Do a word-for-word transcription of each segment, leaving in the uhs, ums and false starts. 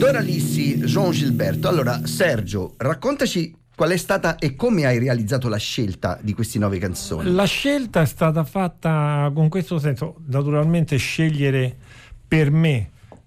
Doralice, João Gilberto. Allora, Sergio, raccontaci qual è stata e come hai realizzato la scelta di queste nove canzoni. La scelta è stata fatta con questo senso, naturalmente scegliere per me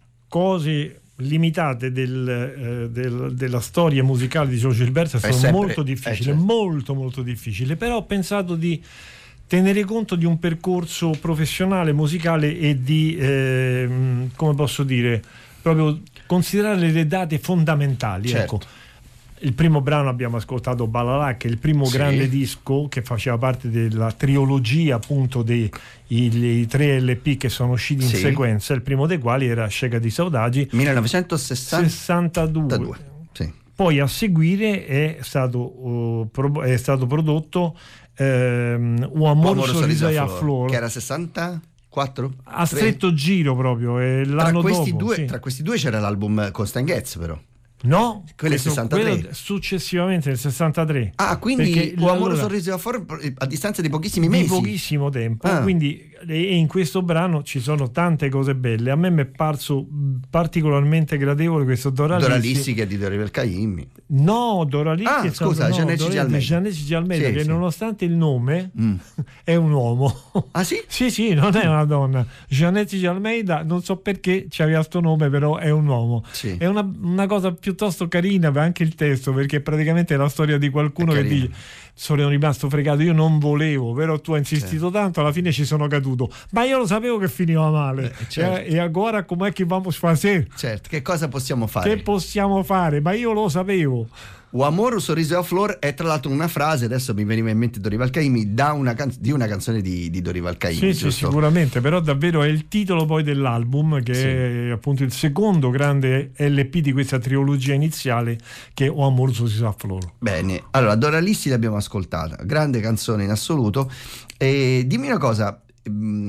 cose limitate del, eh, del, della storia musicale di João Gilberto è stato sempre, molto difficile, eh, certo. molto molto difficile, però ho pensato di tenere conto di un percorso professionale musicale e di eh, come posso dire, proprio considerare le date fondamentali, certo. ecco. Il primo brano abbiamo ascoltato Balalà, che è il primo sì. grande disco che faceva parte della trilogia appunto dei i, i tre L P che sono usciti in sì. sequenza, il primo dei quali era Chega di Saudade millenovecentosessantadue. Sì. Poi a seguire è stato, uh, pro, è stato prodotto um, O Amor Sorriso a Flor, che era sessantaquattro a stretto giro proprio, e l'anno tra questi dopo, due, sì. tra questi due c'era l'album con Stan Getz, però no, quello è sessantatré. Quello successivamente nel sessantatré. Ah, quindi O Amor allora, Sorriso a Flor a distanza di pochissimi mesi. Di pochissimo tempo. Ah. Quindi e in questo brano ci sono tante cose belle. A me mi è parso particolarmente gradevole questo Doralice. Doralice che è di Dorival Caymmi. No, Doralice ah, è stato, scusa, no, Gianecci Gialmeida. Gianecci Gialmeida, sì, che sì. nonostante il nome mm. è un uomo. Ah sì? Sì, sì, non è una donna. Gianecci Gialmeida, non so perché ci aveva sto nome, però è un uomo. Sì. È una, una cosa piuttosto carina, anche il testo, perché praticamente è la storia di qualcuno che dice: sono rimasto fregato, io non volevo, però tu hai insistito certo. tanto, alla fine ci sono caduto, ma io lo sapevo che finiva male. Eh, certo. e, e agora com'è che vamos a fare? Certo, che cosa possiamo fare? Che possiamo fare? Ma io lo sapevo. O Amor Sorriso a Flor è tra l'altro una frase, adesso mi veniva in mente Dorival Caymmi, da una canz- di una canzone di, di Dorival Caymmi. Sì, sì, sicuramente, però davvero è il titolo poi dell'album, che sì. è appunto il secondo grande L P di questa trilogia iniziale, che è O Amor Sorriso a Flor. Bene, allora Doralice l'abbiamo ascoltata, grande canzone in assoluto. E dimmi una cosa, mh,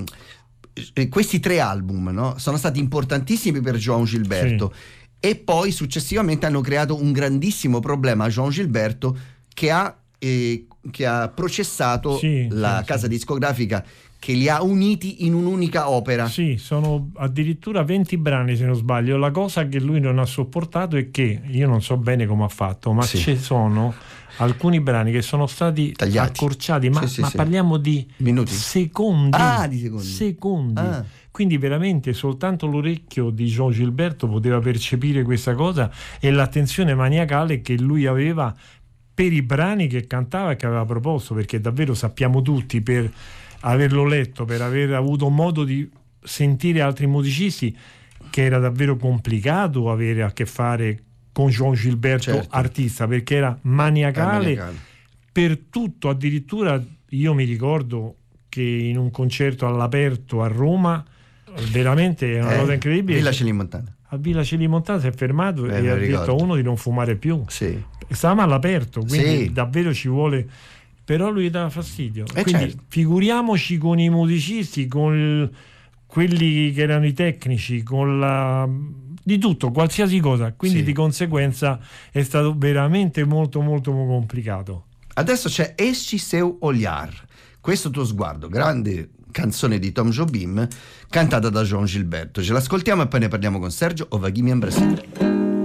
questi tre album, no, sono stati importantissimi per João Gilberto. Sì. E poi successivamente hanno creato un grandissimo problema a João Gilberto, che ha, eh, che ha processato sì, la sì, casa sì. discografica che li ha uniti in un'unica opera. Sì, sono addirittura venti brani se non sbaglio. La cosa che lui non ha sopportato è che, io non so bene come ha fatto, ma sì. ci sono alcuni brani che sono stati tagliati, accorciati, ma, sì, sì, ma sì. parliamo di minuti, secondi, ah, di secondi. secondi. Ah. Quindi veramente soltanto l'orecchio di João Gilberto poteva percepire questa cosa e l'attenzione maniacale che lui aveva per i brani che cantava e che aveva proposto, perché davvero sappiamo tutti, per averlo letto, per aver avuto modo di sentire altri musicisti, che era davvero complicato avere a che fare con João Gilberto, certo. artista, perché era maniacale, maniacale per tutto. Addirittura io mi ricordo che in un concerto all'aperto a Roma, veramente è una eh, cosa incredibile, Villa Celimontana. a Villa Celimontana si è fermato eh, e ha ricordo. detto a uno di non fumare più. Sì. Stavamo all'aperto, quindi sì. davvero ci vuole, però lui dava fastidio. Eh, quindi certo. figuriamoci con i musicisti, con il, quelli che erano i tecnici, con la di tutto, qualsiasi cosa, quindi sì. di conseguenza è stato veramente molto molto complicato. Adesso c'è Esci Seu Olhar, questo tuo sguardo, grande canzone di Tom Jobim cantata da João Gilberto. Ce l'ascoltiamo e poi ne parliamo con Sergio Ovaghimi Ambrosini.